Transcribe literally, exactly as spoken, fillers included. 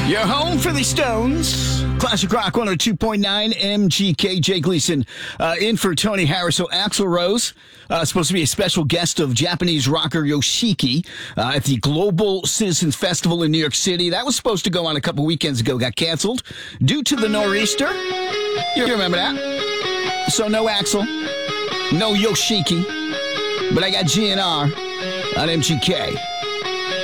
You're home for the Stones. Classic Rock one oh two point nine M G K. Jay Gleason uh, in for Tony Harris. So Axl Rose, uh, supposed to be a special guest of Japanese rocker Yoshiki uh, at the Global Citizens Festival in New York City. That was supposed to go on a couple weekends ago. Got canceled due to the nor'easter. You remember that? So no Axl, no Yoshiki. But I got G N R on M G K.